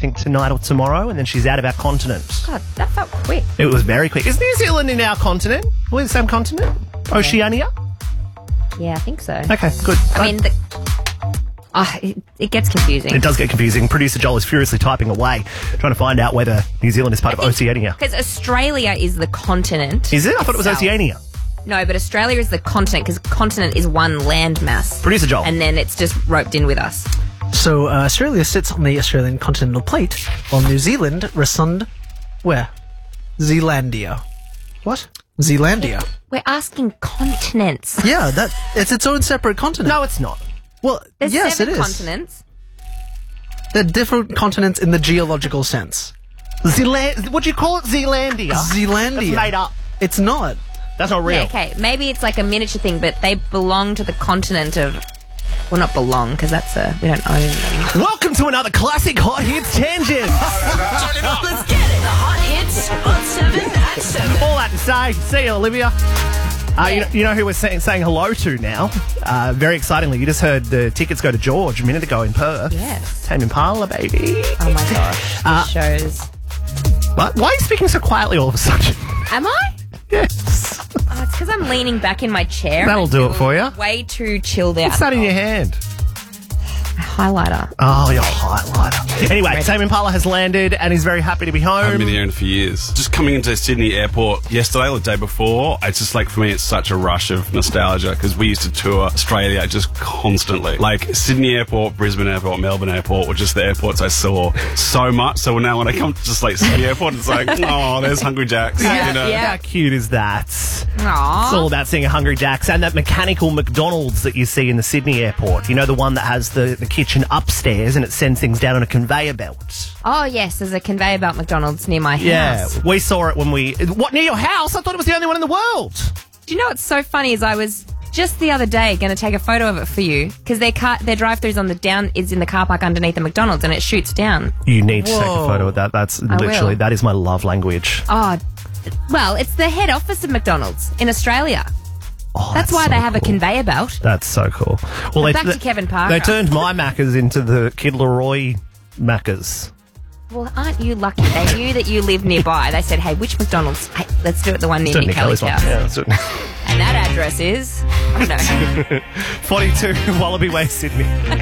think, tonight or tomorrow, and then she's out of our continent. God, that felt quick. It was very quick. Is New Zealand in our continent? Are we the same continent? Oceania? Yeah, I think so. Okay, good. I mean, it gets confusing. It does get confusing. Producer Joel is furiously typing away, trying to find out whether New Zealand is part of Oceania. Because Australia is the continent. Is it? I thought it was Oceania. No, but Australia is the continent because continent is one landmass. Producer Joel. And then it's just roped in with us. So Australia sits on the Australian continental plate, while New Zealand rests on where? Zealandia. What? Zealandia. We're asking continents. Yeah, it's its own separate continent. No, it's not. Well, There's yes, it 7 is. continents. They're different continents in the geological sense. What do you call it? Zealandia? Zealandia. That's made up. It's not. That's not real. Yeah, okay, maybe it's like a miniature thing, but they belong to the continent of... Well, not belong, because we don't own them. Welcome to another classic Hot Hits Tangent. Let's get it. The hot hits on 7 at 7. All that to say, see you, Olivia. You know who we're saying hello to now? Very excitingly, you just heard the tickets go to George a minute ago in Perth. Yes. Tame Impala, baby. Oh my gosh, this shows... What? Why are you speaking so quietly all of a sudden? Am I? Yes. Oh, it's because I'm leaning back in my chair. That'll and do I it feel for you. Way too chilled out. What's that in your hand? Highlighter. Oh, your highlighter. Anyway, Tame Impala has landed and he's very happy to be home. I haven't been here in a few years. Just coming into Sydney Airport yesterday or the day before, it's just like, for me, it's such a rush of nostalgia because we used to tour Australia just constantly. Like Sydney Airport, Brisbane Airport, Melbourne Airport were just the airports I saw so much. So now when I come to just like Sydney Airport, it's like, oh, there's Hungry Jack's. Yeah, you know? yeah. How cute is that? Aww. It's all about seeing a Hungry Jack's and that mechanical McDonald's that you see in the Sydney airport. You know, the one that has the kitchen upstairs and it sends things down on a conveyor belt. Oh, yes, there's a conveyor belt McDonald's near my house. Yeah, we saw it when What, near your house? I thought it was the only one in the world. Do you know what's so funny is I was just the other day going to take a photo of it for you because their drive-throughs is in the car park underneath the McDonald's and it shoots down. You need to take a Whoa. photo of that. That's will. literally, that is my love language. Oh, well, it's the head office of McDonald's in Australia. Oh, That's why so they have a cool. conveyor belt. That's so cool. Well, Back to Kevin Parker. They turned my Maccas into the Kid Leroy Maccas. Well, aren't you lucky? They knew that you lived nearby. They said, hey, which McDonald's? Hey, let's do it the one near Certainly Nick Kelly's Kelly's one. house. Yeah, that's it. And that address is... I don't know. 42 Wallaby Way, Sydney.